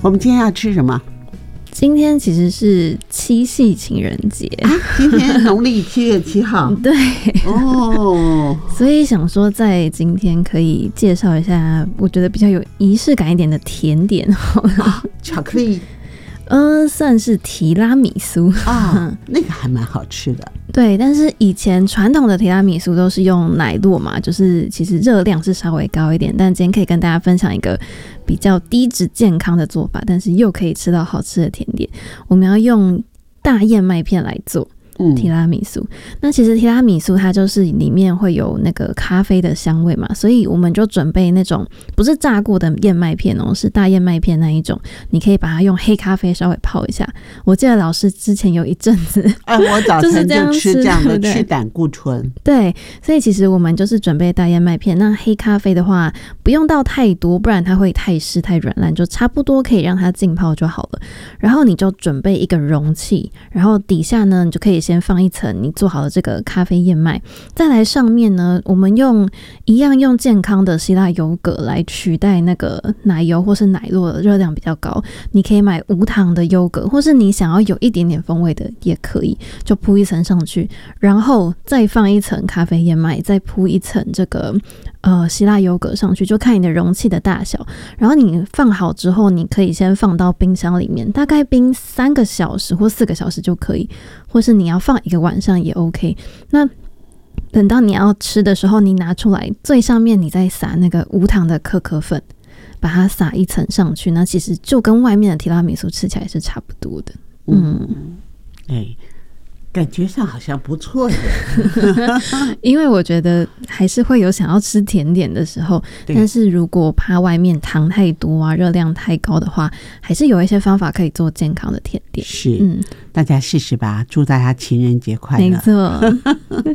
我们今天要吃什么？ 今天其实是七夕情人节今天农历7月7号。 对哦， 所以想说在今天可以介绍一下我觉得比较有仪式感一点的甜点巧克力算是提拉米苏那个还蛮好吃的。 对，但是以前传统的提拉米苏都是用奶酪嘛，就是其实热量是稍微高一点，但今天可以跟大家分享一个比较低脂健康的做法，但是又可以吃到好吃的甜点。我们要用大燕麦片来做提拉米苏。那其实提拉米苏它就是里面会有那个咖啡的香味嘛，所以我们就准备那种不是炸过的燕麦片是大燕麦片那一种，你可以把它用黑咖啡稍微泡一下。我记得老师之前有一阵子我早晨就吃这样的对去胆固醇。 对，所以其实我们就是准备大燕麦片，那黑咖啡的话不用到太多，不然它会太湿太软烂，就差不多可以让它浸泡就好了。然后你就准备一个容器，然后底下呢你就可以先放一层你做好的这个咖啡燕麦，再来上面呢我们一样用健康的希腊优格来取代那个奶油或是奶酪的热量比较高。你可以买无糖的优格，或是你想要有一点点风味的也可以，就铺一层上去，然后再放一层咖啡燕麦，再铺一层这个希腊优格上去，就看你的容器的大小。然后你放好之后，你可以先放到冰箱里面，大概冰3个小时或4个小时就可以，或是你要放1个晚上也 OK。 那等到你要吃的时候，你拿出来，最上面你再撒那个无糖的可可粉，把它撒一层上去，那其实就跟外面的提拉米苏吃起来是差不多的。 感觉上好像不错耶因为我觉得还是会有想要吃甜点的时候，但是如果怕外面糖太多啊，热量太高的话，还是有一些方法可以做健康的甜点。 是，大家试试吧。祝大家情人节快乐。 没错